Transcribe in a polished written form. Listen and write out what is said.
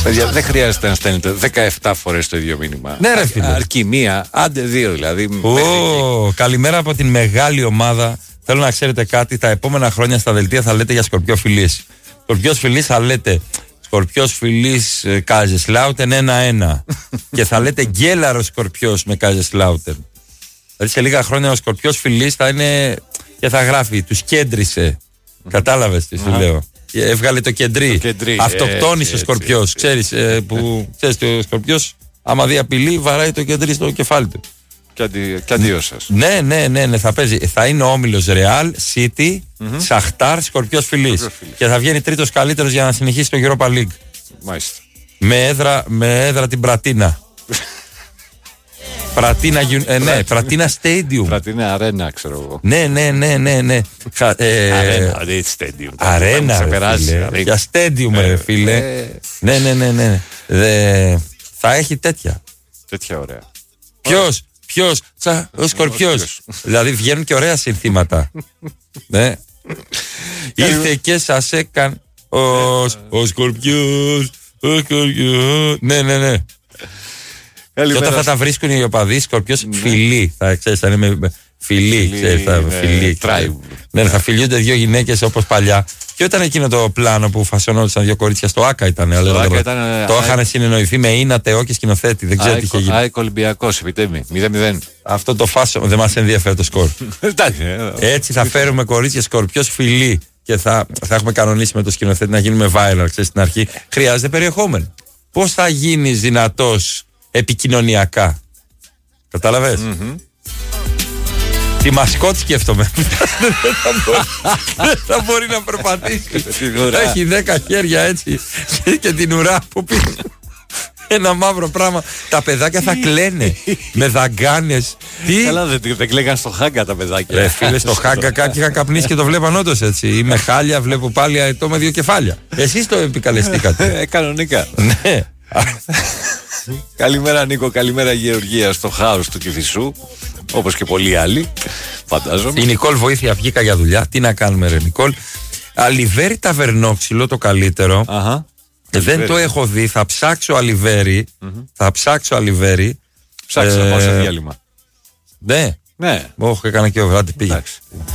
Παιδιά, δεν χρειάζεται να στέλνετε 17 φορές το ίδιο μήνυμα. Ναι, ρε φίλε. Αρκεί μία, άντε δύο δηλαδή. Καλημέρα από την μεγάλη ομάδα. Θέλω να ξέρετε κάτι. Τα επόμενα χρόνια στα δελτία θα λέτε για Σκορπιό-Φιλής. Σκορπιός-Φιλής θα λέτε Σκορπιός-Φιλής Κάζεσλάουτεν 1-1. Και θα λέτε Γκέλαρο Σκορπιός με Κάζεσλάουτεν. Δηλαδή σε λίγα χρόνια ο Σκορπιός-Φιλής θα είναι και θα γράφει τους κέντρισε. Κατάλαβες τι σου λέω. Έβγαλε το κεντρί. Αυτοκτόνησε ο Σκορπιός. Ξέρεις που ξέρεις ο Σκορπιός άμα δει απειλή βαράει το κεντρί στο κεφάλι του. Και αντίο σας. Ναι, θα παίζει. Θα είναι ο όμιλος Ρεάλ, City, Σαχτάρ, Σκορπιός-Φιλής. Και θα βγαίνει τρίτος καλύτερος για να συνεχίσει το Europa League. Μάλιστα. Με έδρα την Πρατίνα. Πρατίνα Stadium. Πρατίνα Arena, ξέρω εγώ. Ναι. Αρένα, για Stadium, ρε φίλε. Ναι. Θα έχει τέτοια. Τέτοια ωραία. Ποιος, ο Σκορπιός. Δηλαδή βγαίνουν και ωραία συνθήματα. Ναι. Ήρθε και σας έκανε ο Σκορπιός. Ναι. Και όταν θα τα βρίσκουν οι οπαδοί, Σκορπιός φιλί. Θα ξέρεις, θα είναι με φιλί. Ναι, θα φιλιούνται δύο γυναίκες όπως παλιά. Ποιο ήταν εκείνο το πλάνο που φασωνόντουσαν δύο κορίτσια? Στο ΆΚΑ ήταν. Το είχαν συνεννοηθεί με Ίνα Τεό και σκηνοθέτη. Δεν ξέρω τι είχε γίνει. ΑΕΚ Ολυμπιακός, επιτέμει. 0-0. Αυτό το φάσο δεν μας ενδιαφέρει το σκορ. Έτσι θα φέρουμε κορίτσια Σκορπιός φιλί. Και θα έχουμε κανονίσει με το σκηνοθέτη να γίνουμε viral, ξέρεις, στην αρχή. Χρειάζεται περιεχόμενο. Πώς θα γίνεις δυνατός επικοινωνιακά? Κατάλαβες? Τη μασκότ σκέφτομαι. Δεν θα μπορεί να περπατήσει. Έχει 10 χέρια έτσι και την ουρά από πίσω. Ένα μαύρο πράγμα. Τα παιδάκια θα κλαίνε με δαγκάνες. Καλά, δεν κλαίγαν στο Χάγκα τα παιδάκια. Φίλε, στο Χάγκα κάποιοι είχαν καπνίσει και το βλέπαν όντως έτσι. Είμαι χάλια, βλέπω πάλι αετό με δύο κεφάλια. Εσείς το επικαλεστήκατε. Κανονικά. Ναι. Καλημέρα Νίκο, καλημέρα Γεωργία στο χάος του Κηφισού. Όπως και πολλοί άλλοι, φαντάζομαι. Η Νικόλ, βοήθεια, βγήκα για δουλειά. Τι να κάνουμε, ρε Νικόλ? Αλιβέρι ταβερνόξυλο, το καλύτερο. Δεν το έχω δει. Θα ψάξω αλιβέρι. Ψάξω να πάω σε διάλειμμα. Ναι. Ναι. Όχι, έκανα και ο βράδυ, πήγε.